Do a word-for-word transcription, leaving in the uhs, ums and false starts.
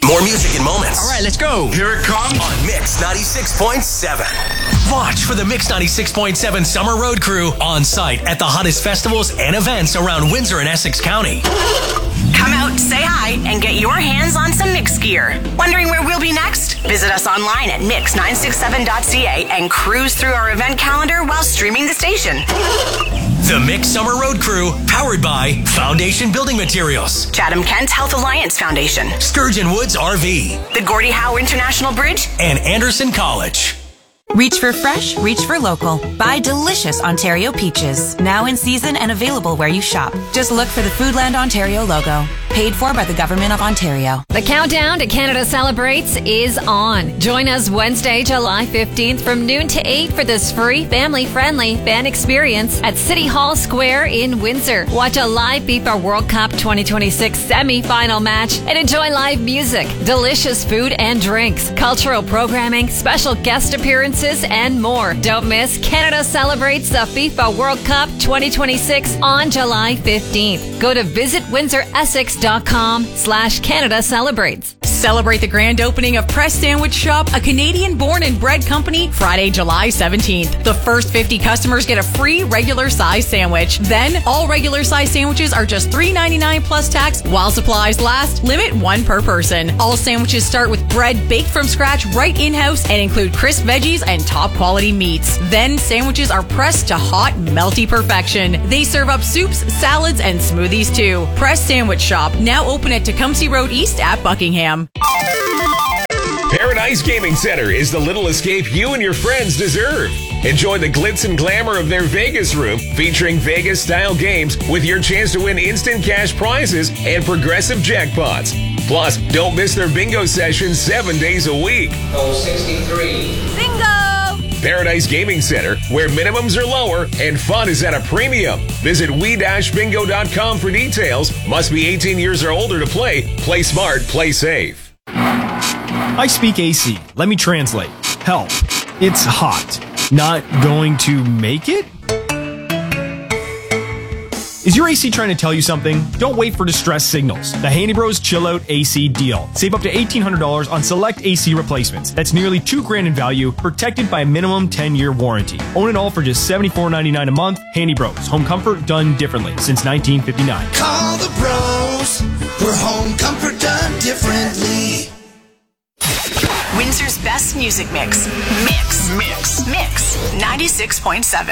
More music and moments. All right, let's go. Here it comes on Mix ninety-six point seven. Watch for the Mix ninety-six point seven Summer Road Crew on site at the hottest festivals and events around Windsor and Essex County. Come out, say hi, and get your hands on some Mix gear. Wondering where we'll be next? Visit us online at mix nine six seven dot c a and cruise through our event calendar while streaming the station. The Mix Summer Road Crew, powered by Foundation Building Materials, Chatham Kent Health Alliance Foundation, Sturgeon Woods R V, the Gordie Howe International Bridge, and Anderson College. Reach for fresh, reach for local. Buy delicious Ontario peaches. Now in season and available where you shop. Just look for the Foodland Ontario logo. Paid for by the Government of Ontario. The countdown to Canada Celebrates is on. Join us Wednesday, July fifteenth from noon to eight for this free, family-friendly fan experience at City Hall Square in Windsor. Watch a live FIFA World Cup twenty twenty-six semi-final match and enjoy live music, delicious food and drinks, cultural programming, special guest appearances, and more. Don't miss Canada Celebrates the FIFA World Cup twenty twenty-six on July fifteenth. Go to visit windsor essex dot com slash Canada Celebrates. Celebrate the grand opening of Press Sandwich Shop, a Canadian born and bred company, Friday, July seventeenth. The first fifty customers get a free regular size sandwich. Then all regular size sandwiches are just three ninety-nine plus tax while supplies last. Limit one per person. All sandwiches start with bread baked from scratch right in-house and include crisp veggies and top quality meats. Then sandwiches are pressed to hot, melty perfection. They serve up soups, salads, and smoothies too. Press Sandwich Shop, now open at Tecumseh Road East at Buckingham. Paradise Gaming Center is the little escape you and your friends deserve. Enjoy the glitz and glamour of their Vegas room, featuring Vegas-style games with your chance to win instant cash prizes and progressive jackpots. Plus, don't miss their bingo sessions seven days a week. Oh, sixty-three. Bingo! Paradise Gaming Center, where minimums are lower and fun is at a premium. Visit we dash bingo dot com for details. Must be eighteen years or older to play. Play smart, play safe. I speak A C. Let me translate. Help. It's hot. Not going to make it? Is your A C trying to tell you something? Don't wait for distress signals. The Handy Bros Chill Out A C deal. Save up to eighteen hundred dollars on select A C replacements. That's nearly two grand in value, protected by a minimum ten-year warranty. Own it all for just seventy-four ninety-nine a month. Handy Bros. Home comfort done differently since nineteen fifty-nine. Call the bros for home comfort done differently. Windsor's best music mix. Mix. Mix. Mix. ninety-six point seven.